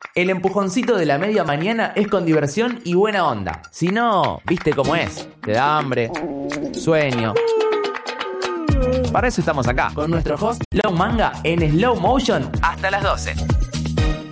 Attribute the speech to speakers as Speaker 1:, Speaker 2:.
Speaker 1: El empujoncito de la media mañana es con diversión y buena onda. Si no, viste cómo es. Te da hambre, sueño. Para eso estamos acá, con nuestro host Slow Manga en slow motion hasta las 12.